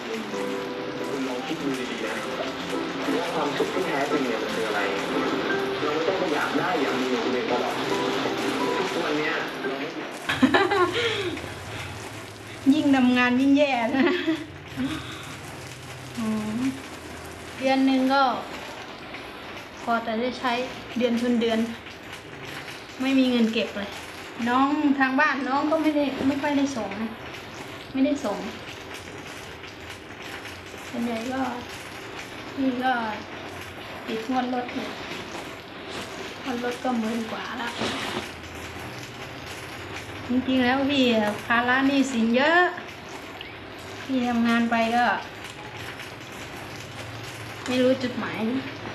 คุณลองคิดดูดีๆนะว่าความสุขที่แท้จริงเนี่ยมันคืออะไรเราไม่ต้องไปอยากได้อย่างเดียวเลยตลอดทุกวันเนี้ยเราไม่ยิ่งทำงานยิ่งแย่นะเดือนหนึ่งก็พอแต่ได้ใช้เดือนชนเดือนไม่มีเงินเก็บเลยน้องทางบ้านน้องก็ไม่ค่อยได้ส่งนะไม่ได้ส่งส่วนใหญ่ก็นี่ก็ติดงวดรถเนี่ยงวดรถก็10,000 กว่าแล้วจริงๆแล้วพี่ภาระหนี้สินเยอะพี่ทำงานไปก็ไม่รู้จุดหมาย